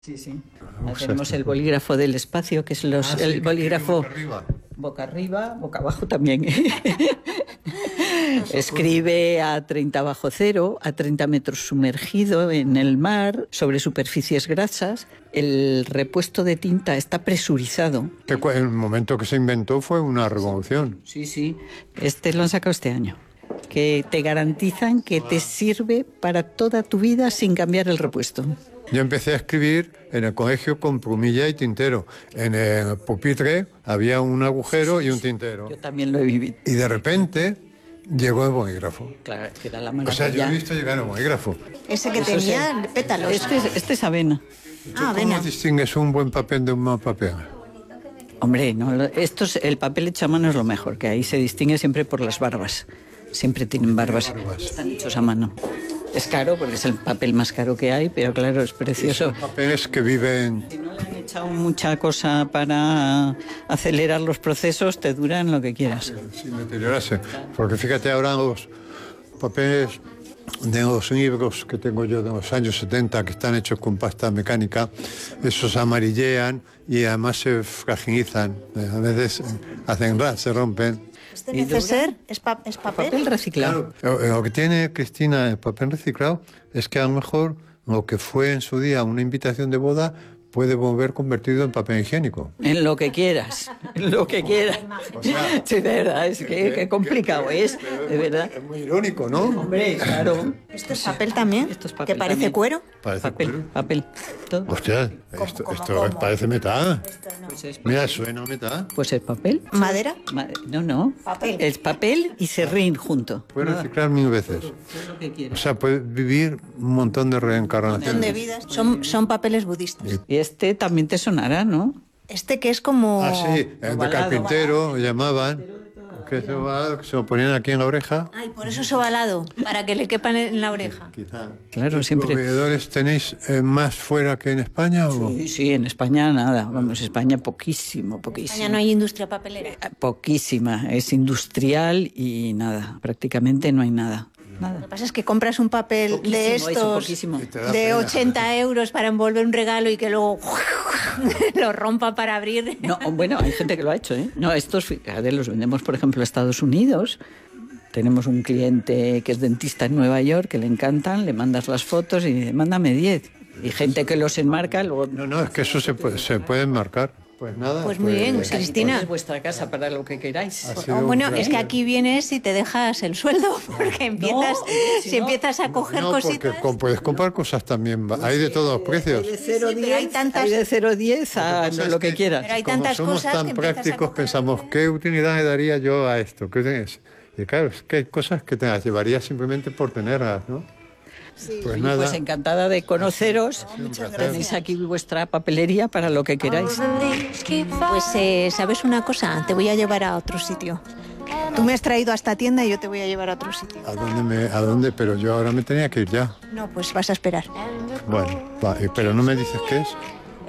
Sí, sí. Hacemos el bolígrafo del espacio, que es el bolígrafo boca arriba, boca abajo también. Escribe a 30 bajo cero, a 30 metros sumergido en el mar, sobre superficies grasas. El repuesto de tinta está presurizado. El momento que se inventó fue una revolución. Sí, sí. Lo han sacado este año. Que te garantizan que te sirve para toda tu vida sin cambiar el repuesto. Yo empecé a escribir en el colegio con plumilla y tintero. En el pupitre había un agujero y un tintero. Yo también lo he vivido. Y de repente llegó el bolígrafo. Claro, que era la maravilla. O sea, yo he visto llegar el bolígrafo. Ese que tenía pétalos. Este es avena. ¿Cómo distingues un buen papel de un mal papel? Hombre, no, el papel hecho a mano es lo mejor, que ahí se distingue siempre por las barbas. Siempre tienen barbas. Están hechos a mano. Es caro porque es el papel más caro que hay, pero claro, es precioso. Son papeles que viven... Si no le han echado mucha cosa para acelerar los procesos, te duran lo que quieras. Sin deteriorarse. Porque fíjate ahora los papeles de los libros que tengo yo de los años 70, que están hechos con pasta mecánica, esos amarillean y además se fragilizan. A veces hacen ras, se rompen. ¿Este neceser es papel? Papel reciclado. Claro, lo que tiene, Cristina, el papel reciclado es que a lo mejor lo que fue en su día una invitación de boda puede volver convertido en papel higiénico. En lo que quieras, en lo que quieras. O sea, sí, de verdad, es que qué complicado es, de verdad. Es muy irónico, ¿no? Hombre, claro. ¿Esto es papel también? Esto es papel ¿Que parece también. cuero? Parece Papel, cuero. papel. Todo. Hostia, esto parece metal. Mira, suena metal. Pues es papel. ¿Madera? No. Papel. Es papel y serrín junto. Puedes reciclar 1000 veces. Es lo que O quieras. sea, puedes vivir un montón de reencarnaciones. De vidas. Son papeles budistas. Y este también te sonará, ¿no? Este que es como... Ah, sí, el de carpintero llamaban, que se lo ponían aquí en la oreja. Ay, por eso es ovalado, para que le quepan en la oreja. Quizá. Claro, siempre. ¿Proveedores tenéis más fuera que en España? ¿O? Sí, en España nada. Vamos, España poquísimo. En España no hay industria papelera. Poquísima. Es industrial y nada. Prácticamente no hay nada. Lo Nada. que pasa es que compras un papel Poquísimo, de eso, estos poquísimo. Y te da de pena. 80 euros para envolver un regalo y que luego lo rompa para abrir. No, bueno, hay gente que lo ha hecho, ¿eh? No, estos, fíjate, los vendemos, por ejemplo, a Estados Unidos. Tenemos un cliente que es dentista en Nueva York, que le encantan, le mandas las fotos y dice, mándame 10. Y gente que los enmarca, luego... No, es que eso se puede enmarcar. Pues nada. Pues muy bien, Cristina. Es vuestra casa para lo que queráis. Ha sido un Bueno, placer. es que aquí vienes y te dejas el sueldo, porque empiezas, si empiezas a coger No, porque cositas... puedes comprar cosas también. Hay de todos los precios. Hay de 0,10 pero hay tantas- hay de 0,10 a pasa lo es que quieras. Pero hay Como tantas somos cosas tan que empiezas a prácticos, coger pensamos, ¿qué utilidad le daría yo a esto? ¿Qué es? Y claro, es que hay cosas que te las llevarías simplemente por tenerlas, ¿no? Pues Oye, nada. pues encantada de conoceros. Tenéis aquí vuestra papelería para lo que queráis. Pues, ¿sabes una cosa? Te voy a llevar a otro sitio. Tú me has traído a esta tienda y yo te voy a llevar a otro sitio. ¿A dónde? Pero yo ahora me tenía que ir ya. No, pues vas a esperar. Bueno, va, pero no me dices qué es.